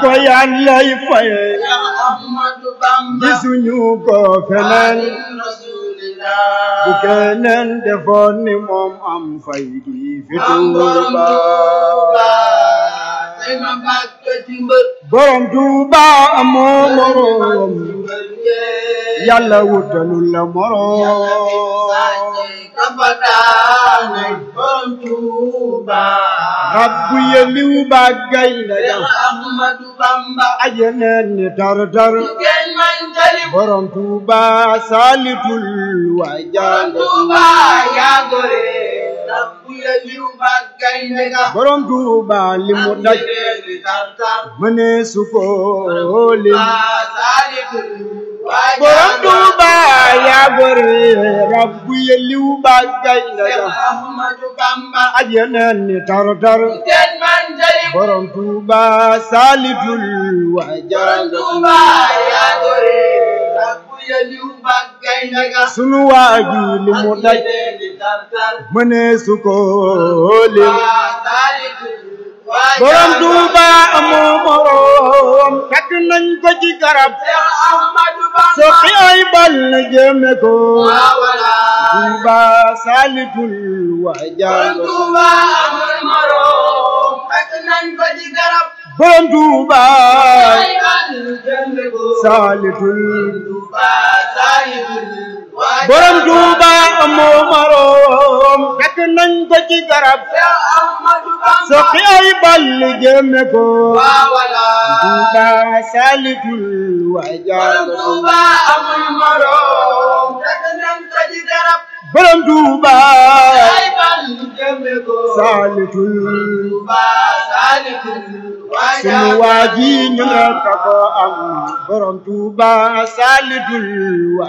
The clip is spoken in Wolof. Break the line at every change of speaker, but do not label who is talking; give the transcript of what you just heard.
ko yàllay faye
ya Ahmadu Bamba
gisuñu ko feneen bu keneen defoon ni moom am fay gi fi Tuuba borom Tuuba amoo moroom yàlla wutalul la moroom rabbu yeliw ba gaynde ya
Ahmadu Bamba
ajeneen ni tar-tar borom Tuuba saalitul waajal
Tuuba yaa gore rabbu yeliw ba gaynde ya
borom Tuuba li mu daj mënee su ko lim borom Tuuba yaa gore rabbu yeliw ba gaynde ya
Ahmadu Bamba
ajeneen ni tar-tar borom Tuuba saalitul waajal
Tuuba yaa gore rabbu yeliw ba gaynde ya
sunu waaji li mu daj mënee su ko lim borom Tuuba amoo moroom fekk nañ ko ci garab soqi ay bal na jëme ko Tuuba saalitul waajal
Tuuba amul moroom fekk nañ ko ci garab
borom Tuuba saalitul borom Tuuba amoo moroom fekk nañ ko ci garab soqi ay bal jëme ko Tuuba saalitul waajal
Tuuba amul moroom fekk nañ ko ci garab
borom Tuuba
saalitul
sunu waaji ñu nekk ko am borom Tuuba saalitul